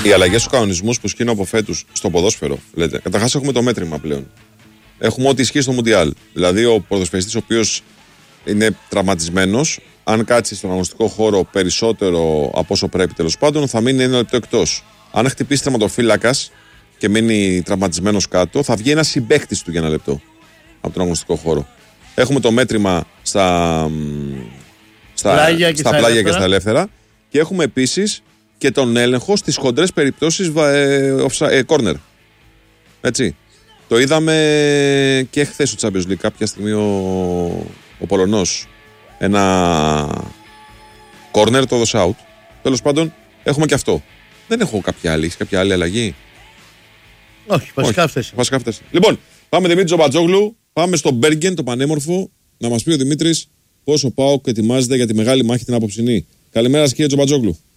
Οι αλλαγές στους κανονισμούς που σκύνουν από φέτος στο ποδόσφαιρο, λέτε. Καταρχάς έχουμε το μέτρημα πλέον. Έχουμε ό,τι ισχύει στο Μουντιάλ. Δηλαδή ο ποδοσφαιριστής ο οποίος είναι τραυματισμένος, αν κάτσει στον αγωνιστικό χώρο περισσότερο από όσο πρέπει τέλος πάντων, θα μείνει 1 λεπτό εκτός. Αν χτυπήσει τερματοφύλακας και μείνει τραυματισμένος κάτω, θα βγει ένας συμπαίκτης του για 1 λεπτό από τον αγωνιστικό χώρο. Έχουμε το μέτρημα στα πλάγια και στα ελεύθερα και έχουμε επίσης και τον έλεγχο στις χοντρές περιπτώσεις corner. Έτσι. Το είδαμε και χθες στο Champions League. Κάποια στιγμή ο Πολωνός ένα corner το έδωσε out. Τέλος πάντων έχουμε και αυτό. Δεν έχω κάποια άλλη. Έχεις κάποια άλλη αλλαγή? Όχι, βασικά αυτές. Λοιπόν, πάμε Δημήτρη Τζομπατζόγλου. Πάμε στο Μπέργκεν, το πανέμορφο. Να μας πει ο Δημήτρης πώς ο ΠΑΟΚ ετοιμάζεται για τη μεγάλη μάχη την απόψινή. Καλημέρα σας κύριε Τζομπατζόγλου.